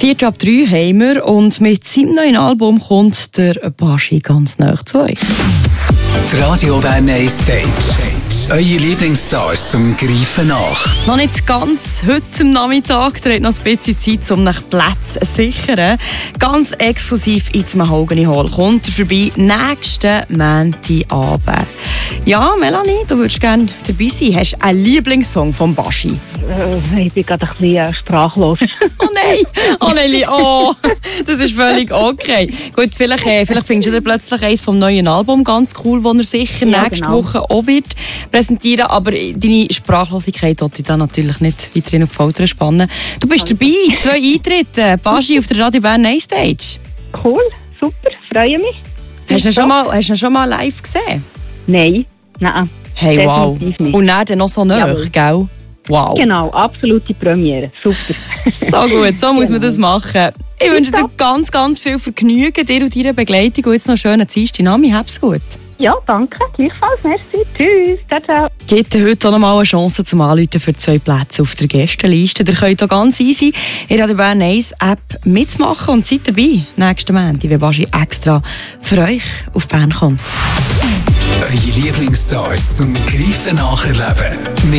3:15 haben wir und mit seinem neuen Album kommt der Baschi ganz nah zu euch. Die Radio Bern Stage. Eure Lieblingsstars zum Greifen nach. Noch nicht ganz heute am Nachmittag. Ihr habt noch ein bisschen Zeit, um nach Plätzen zu sichern. Ganz exklusiv ins Mahogany Hall kommt er vorbei nächsten Montagabend. Ja, Melanie, du würdest gerne dabei sein. Hast du einen Lieblingssong von Baschi? Ich bin gerade ein bisschen sprachlos. Oh nein, das ist völlig okay. Gut, vielleicht findest du dann plötzlich eines vom neuen Album ganz cool, das er sicher nächste Woche auch wird präsentieren. Aber deine Sprachlosigkeit sollte ich da natürlich nicht weiterhin auf die Folter spannen. Du bist dabei, 2 Eintritte, Baschi auf der Radio Bern Stage. Cool, super, freue mich. Hast du ihn schon mal live gesehen? Nein. Hey, wow. Und dann noch so nah, gell? Wow. Genau, absolute Premiere. Super. So gut, so muss man das machen. Ich wünsche dir ganz, ganz viel Vergnügen, dir und deiner Begleitung. Und jetzt noch einen schönen Dienstag. Nami, hab's gut. Ja, danke. Gleichfalls. Merci. Tschüss. Ciao, ciao. Gibt heute auch noch mal eine Chance zum Anrufen für 2 Plätze auf der Gästeliste. Ihr könnt auch ganz easy in der Bern Ace App mitmachen und seid dabei nächsten Montag, wenn Baschi extra für euch auf Bern kommt. Eure Lieblingsstars zum Greifen nacherleben.